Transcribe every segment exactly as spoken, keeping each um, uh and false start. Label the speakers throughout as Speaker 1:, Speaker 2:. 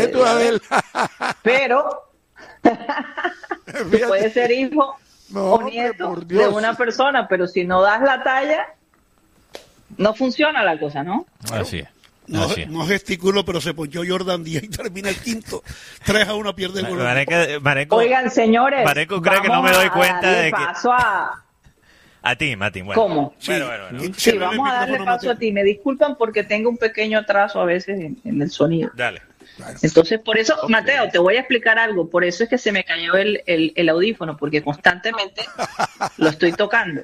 Speaker 1: Ve tú a ver.
Speaker 2: Pero puede ser hijo
Speaker 1: no,
Speaker 2: o nieto hombre, de una persona, pero si no das la talla, no funciona la cosa, ¿no?
Speaker 3: Así es.
Speaker 1: No, no gesticulo, pero se ponchó Jordan Díaz y termina el quinto. tres a uno pierde el gol.
Speaker 3: Mareco, Mareco,
Speaker 2: Oigan, señores.
Speaker 3: Mareco cree que no me doy cuenta de que...
Speaker 2: paso a...
Speaker 3: A ti, Mati. Bueno.
Speaker 2: ¿Cómo?
Speaker 3: Sí, bueno, bueno, bueno.
Speaker 2: sí vamos a darle paso a ti. Me disculpan porque tengo un pequeño atraso a veces en, en el sonido.
Speaker 3: Dale.
Speaker 2: Entonces, por eso, okay. Mateo, te voy a explicar algo. Por eso es que se me cayó el, el, el audífono, porque constantemente lo estoy tocando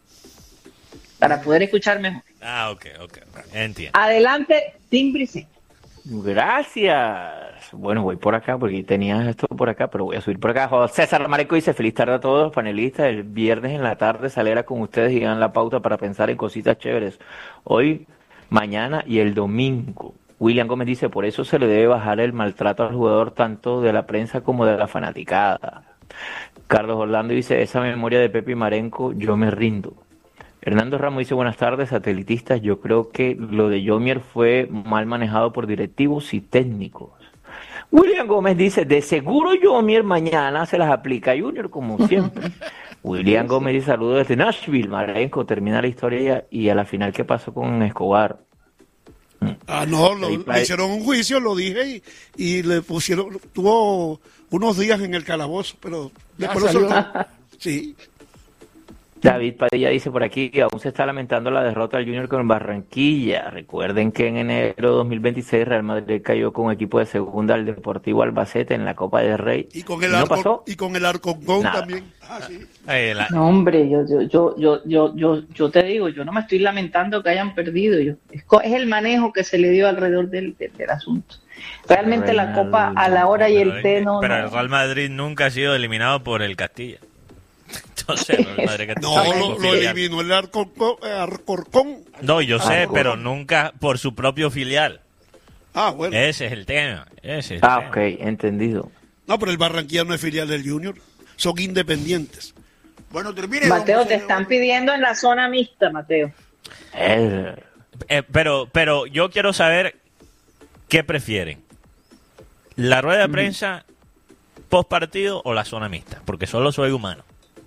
Speaker 2: para poder escuchar mejor.
Speaker 3: Ah, ok, ok. Entiendo.
Speaker 2: Adelante, Tim Brice.
Speaker 4: Gracias. Bueno, voy por acá porque tenías esto por acá, pero voy a subir por acá. José César Mareco dice, feliz tarde a todos los panelistas. El viernes en la tarde saliera con ustedes y dan la pauta para pensar en cositas chéveres. Hoy, mañana y el domingo. William Gómez dice, por eso se le debe bajar el maltrato al jugador tanto de la prensa como de la fanaticada. Carlos Orlando dice, esa memoria de Pepe y Marenco, yo me rindo. Hernando Ramos dice, buenas tardes, satelitistas. Yo creo que lo de Yomier fue mal manejado por directivos y técnicos. William Gómez dice, de seguro Yomier mañana se las aplica a Junior como siempre. William Gómez dice, saludos desde Nashville. Marenco termina la historia y a la final, ¿qué pasó con Escobar?
Speaker 1: Ah, no, lo, le hicieron un juicio, lo dije, y, y le pusieron, tuvo unos días en el calabozo, pero después lo soltaron. Sí.
Speaker 4: David Padilla dice por aquí que aún se está lamentando la derrota del Junior con Barranquilla. Recuerden que en enero de dos mil veintiséis Real Madrid cayó con un equipo de segunda al Deportivo Albacete en la Copa del Rey.
Speaker 1: Y con el
Speaker 4: ¿No
Speaker 1: arco,
Speaker 4: pasó?
Speaker 1: y con el Arcongón también. Ah, sí.
Speaker 2: No, hombre, yo, yo, yo, yo, yo, yo, yo te digo, yo no me estoy lamentando que hayan perdido. Yo, es, es el manejo que se le dio alrededor del, del, del asunto. Realmente Real la Copa a la hora y el té no.
Speaker 3: Pero
Speaker 2: no.
Speaker 3: el Real Madrid nunca ha sido eliminado por el Castilla. Entonces, el Madrid
Speaker 1: no, lo, lo eliminó el Arcorcón. Arcorcón.
Speaker 3: No, yo sé,
Speaker 1: Arcorcón.
Speaker 3: Pero nunca por su propio filial.
Speaker 1: Ah, bueno.
Speaker 3: Ese es el tema. Ese es el
Speaker 4: ah,
Speaker 3: tema.
Speaker 4: ok, entendido.
Speaker 1: No, pero el Barranquilla no es filial del Junior. Son independientes.
Speaker 5: Bueno, termine.
Speaker 2: Mateo, te están pidiendo en la zona mixta, Mateo.
Speaker 4: Eh.
Speaker 3: Eh, pero, pero yo quiero saber qué prefieren. ¿La rueda de prensa post partido o la zona mixta? Porque solo soy humano.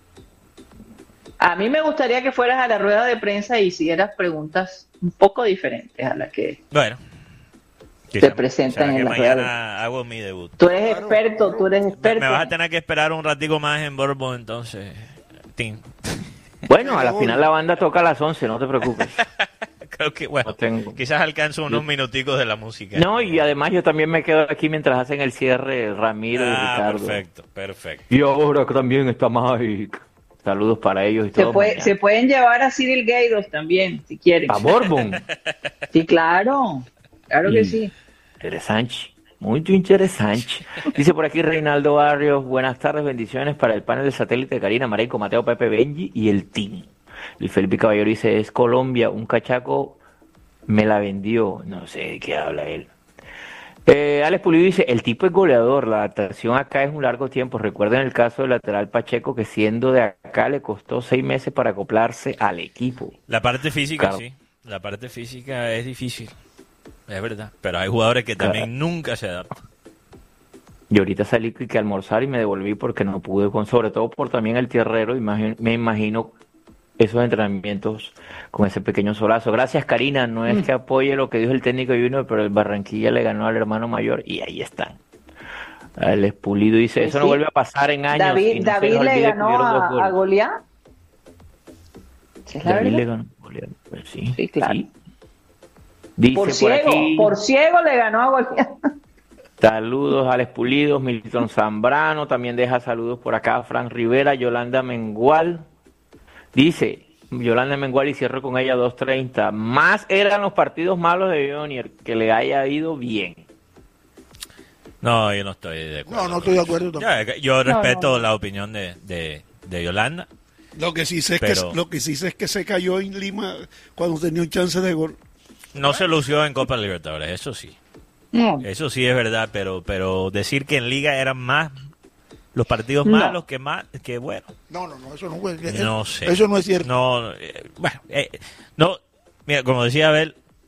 Speaker 2: A mí me gustaría que fueras a la rueda de prensa y hicieras preguntas un poco diferentes a las que
Speaker 3: bueno,
Speaker 2: te
Speaker 3: quizá,
Speaker 2: presentan en la
Speaker 3: mañana
Speaker 2: rueda.
Speaker 3: Hago mi debut.
Speaker 2: Tú eres claro, experto, claro. tú eres experto.
Speaker 3: Me, me vas a tener que esperar un ratico más en Bourbon, entonces. Tim.
Speaker 4: Bueno, a la final la banda toca a las once, no te preocupes.
Speaker 3: Creo que, bueno, no tengo. Quizás alcanzo unos yo... minuticos de la música.
Speaker 4: No, y además yo también me quedo aquí mientras hacen el cierre Ramiro ah, y Ricardo.
Speaker 3: Perfecto, perfecto.
Speaker 4: Y ahora también está Mike. Saludos para ellos y
Speaker 2: se
Speaker 4: todo.
Speaker 2: Puede, se pueden llevar a Cyril Gaydos también, si quieren.
Speaker 4: ¿A Bourbon?
Speaker 2: Sí, claro. Claro que sí.
Speaker 4: Interesante. Muy interesante. Dice por aquí Reinaldo Barrios, buenas tardes, bendiciones para el panel de satélite de Karina, Marenco, Mateo, Pepe, Benji y el team. Luis Felipe Caballero dice, es Colombia, un cachaco me la vendió. No sé de qué habla él. Eh, Alex Pulido dice, el tipo es goleador, la adaptación acá es un largo tiempo. Recuerden el caso del lateral Pacheco, que siendo de acá le costó seis meses para acoplarse al equipo.
Speaker 3: La parte física,
Speaker 4: claro.
Speaker 3: sí. La parte física es difícil, es verdad. Pero hay jugadores que también claro. nunca se adaptan.
Speaker 4: Y ahorita salí que almorzar y me devolví porque no pude, con sobre todo por también el tierrero, imagino, me imagino esos entrenamientos con ese pequeño solazo. Gracias, Karina. No es que apoye lo que dijo el técnico Junior, pero el Barranquilla le ganó al hermano mayor y ahí están. El Espulido dice, eso sí. no vuelve a pasar en años.
Speaker 2: David,
Speaker 4: no
Speaker 2: David le ganó a, a Goliat. ¿Sí es la
Speaker 4: David
Speaker 2: verdad?
Speaker 4: le ganó a Goliat. Pues sí,
Speaker 2: sí, claro.
Speaker 4: Sí. Dice
Speaker 2: por,
Speaker 4: por
Speaker 2: ciego,
Speaker 4: aquí,
Speaker 2: por ciego le ganó a Goliat.
Speaker 4: Saludos a Alex Pulido, Milton Zambrano, también deja saludos por acá, Fran Rivera, Yolanda Mengual. Dice, Yolanda Mengual y cierro con ella dos treinta. Más eran los partidos malos de Junior, que le haya ido bien.
Speaker 3: No, yo no estoy de acuerdo.
Speaker 1: No, no estoy de acuerdo tampoco.
Speaker 3: Yo, yo respeto
Speaker 2: no, no.
Speaker 3: la opinión de, de, de Yolanda.
Speaker 1: Lo que sí sé es
Speaker 3: pero...
Speaker 1: que lo que sí sé es que se cayó en Lima cuando tenía un chance de gol.
Speaker 3: No se lució en Copa Libertadores, eso sí.
Speaker 2: No.
Speaker 3: Eso sí es verdad, pero pero decir que en Liga eran más los partidos
Speaker 2: no.
Speaker 3: malos que más que bueno.
Speaker 1: No, no, no, eso no fue.
Speaker 3: No sé.
Speaker 1: Eso no es cierto.
Speaker 3: No, eh, bueno, eh, no, mira, como decía Abel,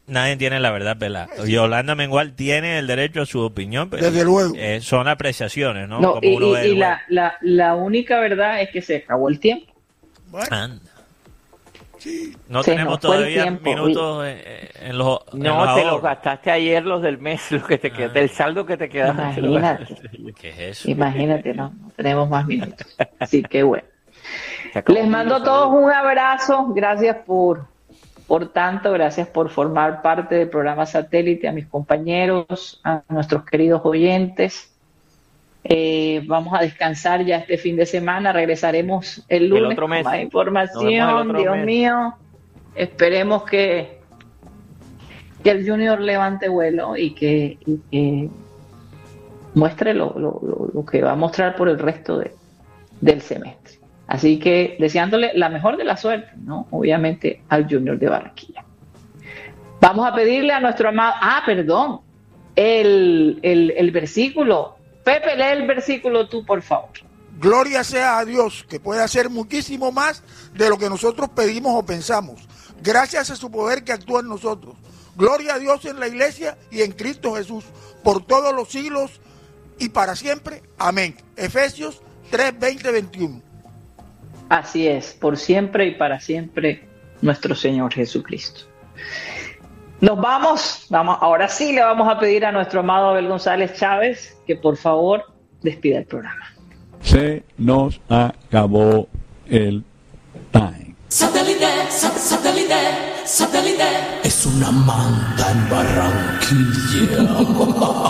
Speaker 3: nadie tiene la verdad pelada. Yolanda Mengual tiene el derecho a su opinión, pero
Speaker 1: desde luego.
Speaker 3: Eh, son apreciaciones, ¿no?
Speaker 2: No,
Speaker 3: Como
Speaker 2: y,
Speaker 3: uno
Speaker 2: y,
Speaker 3: ve
Speaker 2: y
Speaker 3: el
Speaker 2: la, la, la única verdad es que se acabó el tiempo.
Speaker 1: Bueno,
Speaker 3: Anda.
Speaker 1: sí.
Speaker 3: No
Speaker 2: Se
Speaker 3: tenemos
Speaker 2: nos fue el
Speaker 3: todavía
Speaker 2: tiempo,
Speaker 3: minutos en, en los en
Speaker 4: No,
Speaker 3: los
Speaker 4: te los
Speaker 3: ahorros.
Speaker 4: gastaste ayer los del mes, lo que te
Speaker 3: Ah.
Speaker 4: queda, el saldo que te queda.
Speaker 2: Imagínate.
Speaker 3: ¿Qué es eso?
Speaker 2: Imagínate, no, no tenemos más minutos. Así que bueno.
Speaker 4: Se acabó
Speaker 2: Les mando a
Speaker 4: Julio,
Speaker 2: todos
Speaker 4: saludos.
Speaker 2: un abrazo. Gracias por, por tanto, gracias por formar parte del programa Satélite, a mis compañeros, a nuestros queridos oyentes. Eh, vamos a descansar ya este fin de semana. Regresaremos el lunes
Speaker 4: otro mes.
Speaker 2: con más
Speaker 4: Nos vemos el
Speaker 2: información.
Speaker 4: otro
Speaker 2: Dios
Speaker 4: mes.
Speaker 2: mío. Esperemos que, que el Junior levante vuelo y que, y que muestre lo, lo, lo, lo que va a mostrar por el resto de, del semestre. Así que deseándole la mejor de la suerte, ¿no? Obviamente al Junior de Barranquilla. Vamos a pedirle a nuestro amado... Ah, perdón. El, el, el versículo. Pepe, lee el versículo tú, por favor.
Speaker 5: Gloria sea a Dios, que puede hacer muchísimo más de lo que nosotros pedimos o pensamos. Gracias a su poder que actúa en nosotros. Gloria a Dios en la iglesia y en Cristo Jesús, por todos los siglos y para siempre. Amén. Efesios tres, veinte, veintiuno.
Speaker 2: Así es, por siempre y para siempre, nuestro Señor Jesucristo. Nos vamos, vamos, ahora sí le vamos a pedir a nuestro amado Abel González Chávez que por favor despida el programa.
Speaker 6: Se nos acabó el time.
Speaker 7: Satélite, sat- satélite, satélite. Es una manta en Barranquilla.